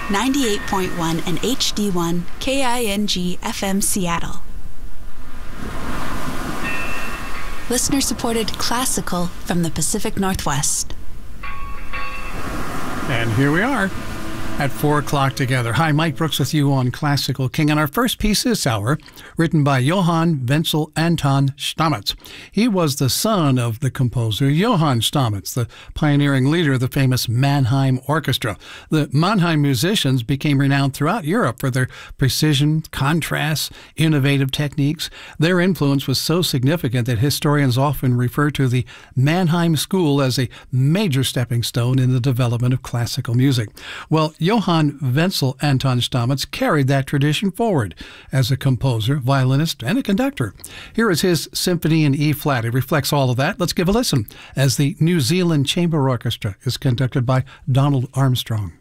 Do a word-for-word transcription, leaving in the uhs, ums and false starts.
ninety-eight point one and H D one K I N G F M Seattle. Listener-supported classical from the Pacific Northwest. And here we are at four o'clock together. Hi, Mike Brooks with you on Classical King. And our first piece this hour, written by Johann Wenzel Anton Stamitz. He was the son of the composer Johann Stamitz, the pioneering leader of the famous Mannheim Orchestra. The Mannheim musicians became renowned throughout Europe for their precision, contrasts, innovative techniques. Their influence was so significant that historians often refer to the Mannheim School as a major stepping stone in the development of classical music. Well, Johann Wenzel Anton Stamitz carried that tradition forward as a composer, violinist, and a conductor. Here is his Symphony in E-flat. It reflects all of that. Let's give a listen as the New Zealand Chamber Orchestra is conducted by Donald Armstrong.